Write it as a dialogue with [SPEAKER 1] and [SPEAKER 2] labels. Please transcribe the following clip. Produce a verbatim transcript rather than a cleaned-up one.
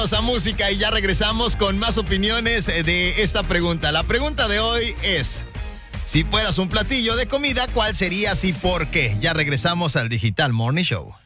[SPEAKER 1] Vámonos a música y ya regresamos con más opiniones de esta pregunta. La pregunta de hoy es: si fueras un platillo de comida, ¿cuál serías y por qué? Ya regresamos al Digital Morning Show.